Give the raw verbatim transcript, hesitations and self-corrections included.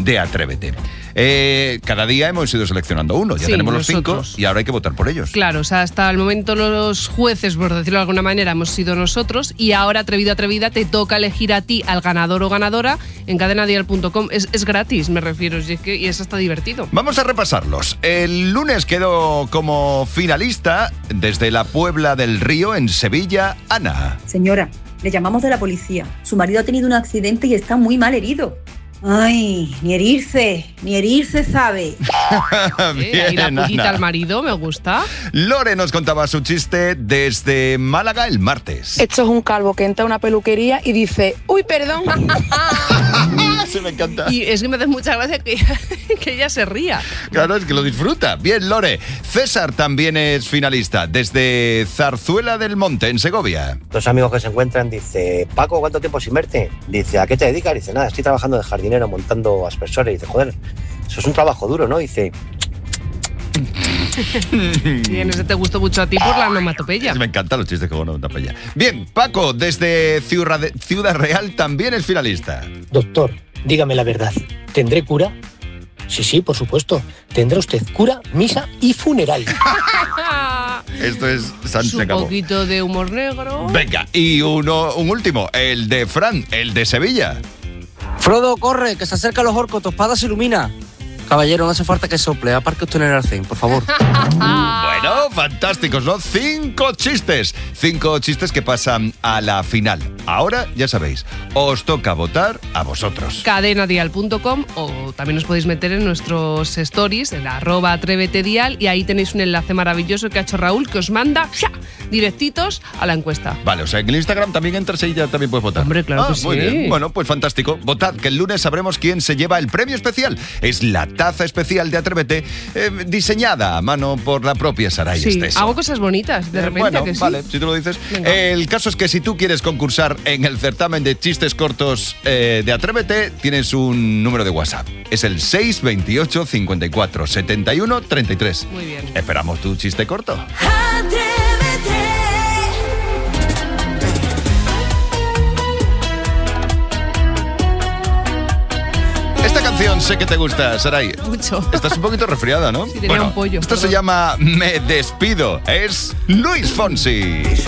de Atrévete. Eh, cada día hemos ido seleccionando uno, ya Sí, tenemos los nosotros. cinco y ahora hay que votar por ellos. Claro, o sea, hasta el momento los jueces, por decirlo de alguna manera, hemos sido nosotros y ahora, atrevido, atrevida, te toca elegir a ti al ganador o ganadora en cadena dial punto com. Es, es gratis, me refiero, y es, que, y es hasta divertido. Vamos a repasarlos. El lunes quedó como finalista desde la Puebla del Río, en Sevilla, Ana. Señora, le llamamos de la policía. Su marido ha tenido un accidente y está muy mal herido. Ay, ni herirse, ni herirse sabe. Eh, ahí la pullita al marido, me gusta. Lore nos contaba su chiste desde Málaga el martes. Esto es un calvo que entra a una peluquería y dice, uy, perdón. Se me encanta. Y es que me hace mucha gracia que, que ella se ría. Claro, es que lo disfruta. Bien, Lore. César también es finalista desde Zarzuela del Monte, en Segovia. Dos amigos que se encuentran, dice, Paco, ¿cuánto tiempo sin verte? Dice, ¿a qué te dedicas? Dice, nada, estoy trabajando de jardinero montando aspersores. Dice, joder, eso es un trabajo duro, ¿no? Dice... Bien, ese te gustó mucho a ti por la onomatopeya. Me encantan los chistes con onomatopeya. Bien, Paco, desde Ciudad, Ciudad Real también es finalista. Doctor, dígame la verdad, ¿tendré cura? Sí, sí, por supuesto. Tendrá usted cura, misa y funeral. Esto es San se Un acabó. poquito de humor negro. Venga, y uno, un último, el de Fran, el de Sevilla. Frodo, corre, que se acercan los orcos, tu espada se ilumina. Caballero, no hace falta que sople, aparque usted en el arcén, por favor. Bueno, fantásticos, ¿no? Cinco chistes. Cinco chistes que pasan a la final. Ahora, ya sabéis, os toca votar a vosotros. cadena dial punto com o también os podéis meter en nuestros stories, en la arroba atrévetedial, y ahí tenéis un enlace maravilloso que ha hecho Raúl que os manda ¡ja! Directitos a la encuesta. Vale, o sea, en el Instagram también entras y ya también puedes votar. Hombre, claro Ah, que sí. Muy bien. Bueno, pues fantástico. Votad, que el lunes sabremos quién se lleva el premio especial. Es la taza especial de Atrévete, eh, diseñada a mano por la propia Saray Sí, Esteso. hago cosas bonitas, de Eh, repente, bueno, que sí. vale, si tú lo dices. Venga. El caso es que si tú quieres concursar en el certamen de chistes cortos eh, de Atrévete, tienes un número de WhatsApp. Es el seis veintiocho cincuenta y cuatro setenta y uno treinta y tres. Muy bien. Esperamos tu chiste corto. Esta canción sé que te gusta, Saray. Mucho. Estás un poquito resfriada, ¿no? Sí, tenía un pollo, Esto se perdón. llama Me Despido. Es Luis Fonsi.